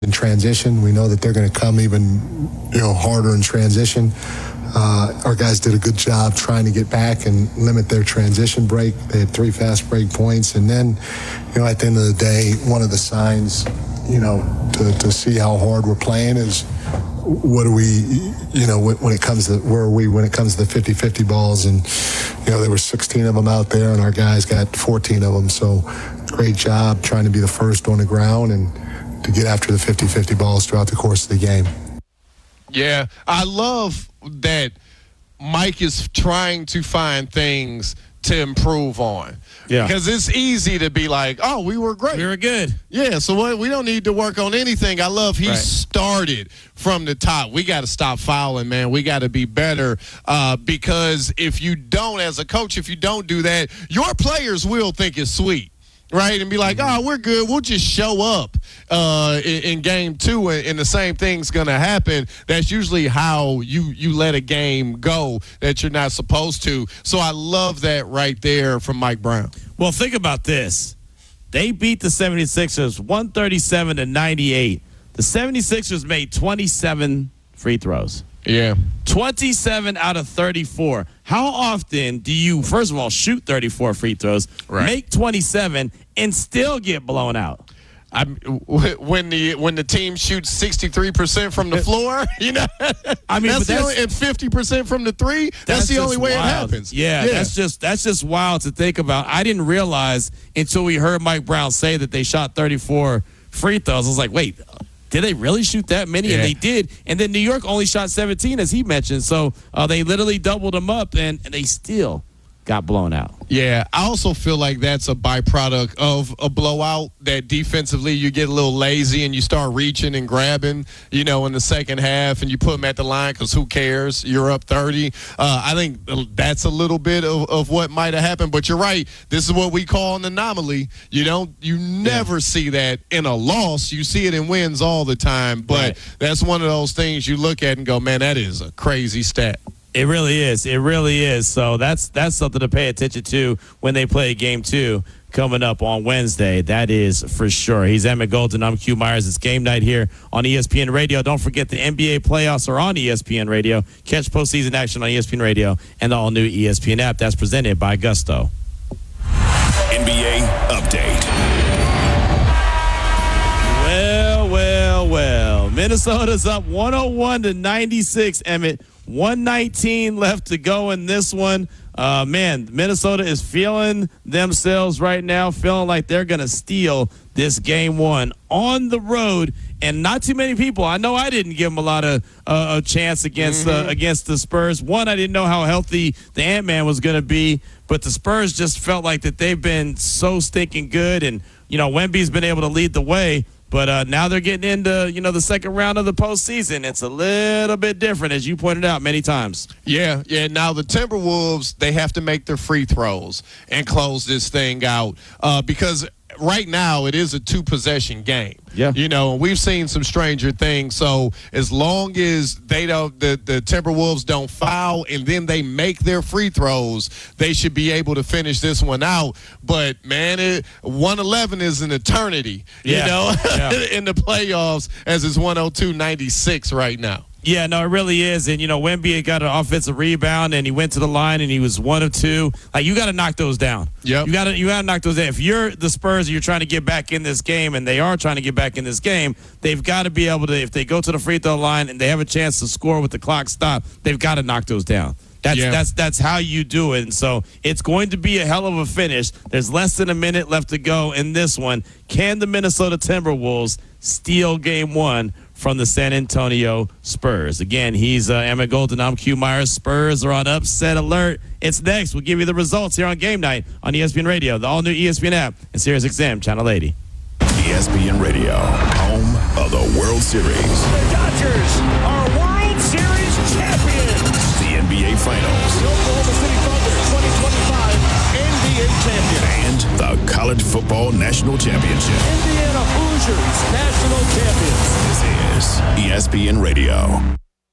in transition. We know that they're going to come even, harder in transition. Our guys did a good job trying to get back and limit their transition break. They had 3 fast break points. And then, at the end of the day, one of the signs, to see how hard we're playing is what do we, when it comes to, where are we when it comes to the 50-50 balls. And, there were 16 of them out there, and our guys got 14 of them. So great job trying to be the first on the ground and to get after the 50-50 balls throughout the course of the game. Yeah, I love that Mike is trying to find things to improve on. Yeah. Because it's easy to be like, oh, we were great. We were good. Yeah, so what, we don't need to work on anything. I love he started from the top. We got to stop fouling, man. We got to be better because if you don't, as a coach, if you don't do that, your players will think it's sweet. Right, and be like, oh, we're good. We'll just show up in game 2, and the same thing's going to happen. That's usually how you let a game go that you're not supposed to. So I love that right there from Mike Brown. Well, think about this. They beat the 76ers 137-98. The 76ers made 27 free throws. Yeah. 27 out of 34. How often do you, first of all, shoot 34 free throws, make 27, and still get blown out? When the team shoots 63% from the floor, I mean, and 50% from the three. That's the only way it happens. Yeah, that's just wild to think about. I didn't realize until we heard Mike Brown say that they shot 34 free throws. I was like, wait. Did they really shoot that many? Yeah. And they did. And then New York only shot 17, as he mentioned. So they literally doubled them up, and they still got blown out. Yeah, I also feel like that's a byproduct of a blowout, that defensively you get a little lazy and you start reaching and grabbing, in the second half, and you put them at the line because who cares? You're up 30. I think that's a little bit of what might have happened. But you're right. This is what we call an anomaly. You never see that in a loss. You see it in wins all the time. But that's one of those things you look at and go, man, that is a crazy stat. It really is. It really is. So that's something to pay attention to when they play game 2 coming up on Wednesday. That is for sure. He's Emmett Golden. I'm Q Myers. It's game night here on ESPN Radio. Don't forget the NBA playoffs are on ESPN Radio. Catch postseason action on ESPN Radio and the all-new ESPN app. That's presented by Gusto. NBA update. Well. Minnesota's up 101-96, Emmett. 119 left to go in this one. Minnesota is feeling themselves right now, feeling like they're going to steal this game 1 on the road. And not too many people. I know I didn't give them a lot of a chance against the Spurs. One, I didn't know how healthy the Ant-Man was going to be, but the Spurs just felt like that they've been so stinking good. And, Wemby's been able to lead the way. But now they're getting into, the second round of the postseason. It's a little bit different, as you pointed out many times. Yeah. Now the Timberwolves, they have to make their free throws and close this thing out because right now it is a 2-possession game. Yeah. We've seen some stranger things. So as long as they don't, the Timberwolves don't foul and then they make their free throws, they should be able to finish this one out. But man, 111 is an eternity, in the playoffs, as it's 102-96 right now. Yeah, no, it really is. And, Wemby got an offensive rebound, and he went to the line, and he was 1 of 2. Like, you got to knock those down. Yep. You got to knock those down. If you're the Spurs and you're trying to get back in this game, and they are trying to get back in this game, they've got to be able to, if they go to the free throw line and they have a chance to score with the clock stopped, they've got to knock those down. That's how you do it. And so it's going to be a hell of a finish. There's less than a minute left to go in this one. Can the Minnesota Timberwolves steal game 1 from the San Antonio Spurs? Again, he's Emmett Golden. I'm Q Myers. Spurs are on upset alert. It's next. We'll give you the results here on Game Night on ESPN Radio, the all-new ESPN app, and SiriusXM Channel 80. ESPN Radio, home of the World Series. The Dodgers are World Series champions. The NBA Finals. The Oklahoma City Thunder 2025 NBA champions. And the College Football National Championship. Indiana Hoosiers national champions. This is ESPN Radio.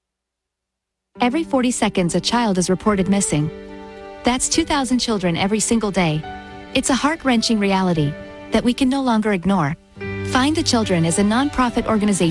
Every 40 seconds, a child is reported missing. That's 2,000 children every single day. It's a heart-wrenching reality that we can no longer ignore. Find the Children is a nonprofit organization